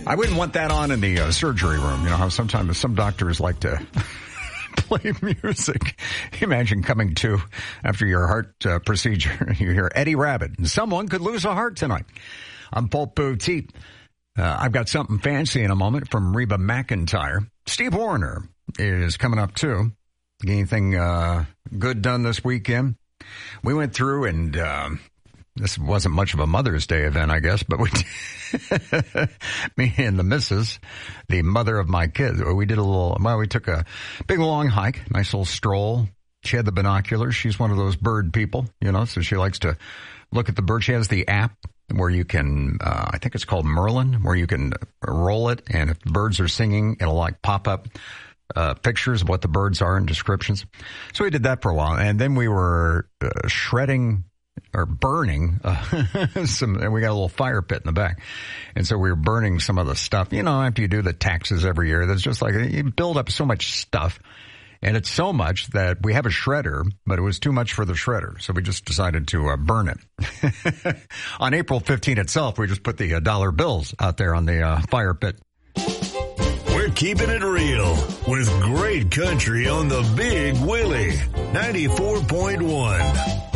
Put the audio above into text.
I wouldn't want that on in the surgery room. You know how sometimes some doctors like to play music. Imagine coming to after your heart procedure. You hear Eddie Rabbitt, and someone could lose a heart tonight. I'm Paul Poteet. I've got something fancy in a moment from Reba McEntire. Steve Wariner is coming up too. Anything good done this weekend? We went through and this wasn't much of a Mother's Day event, I guess, but we me and the missus, the mother of my kids, we took a big long hike, nice little stroll. She had the binoculars. She's one of those bird people, you know, so she likes to look at the bird. She has the app where you can, I think it's called Merlin, where you can roll it, and if the birds are singing, it'll like pop up pictures of what the birds are and descriptions. So we did that for a while, and then we were shredding or burning some, and we got a little fire pit in the back. And so we were burning some of the stuff. You know, after you do the taxes every year, there's just like, you build up so much stuff. And it's so much that we have a shredder, but it was too much for the shredder. So we just decided to burn it. On April 15 itself, we just put the dollar bills out there on the fire pit. We're keeping it real with great country on the Big Willie 94.1.